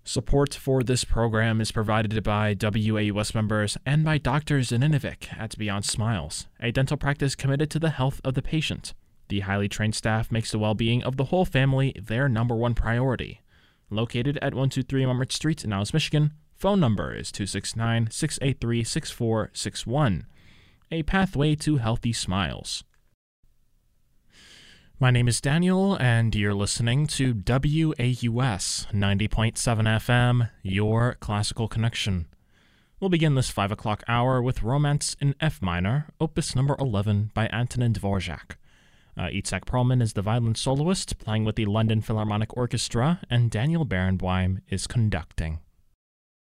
Support for this program is provided by WAUS members and by Drs. Ninivik at Beyond Smiles, a dental practice committed to the health of the patient. The highly trained staff makes the well-being of the whole family their number one priority. Located at 123 Marmot Street in Niles, Michigan, phone number is 269-683-6461. A pathway to healthy smiles. My name is Daniel, and you're listening to WAUS 90.7 FM, your classical connection. We'll begin this 5 o'clock hour with Romance in F minor, opus number 11 by Antonin Dvorak. Itzhak Perlman is the violin soloist, playing with the London Philharmonic Orchestra, and Daniel Barenboim is conducting.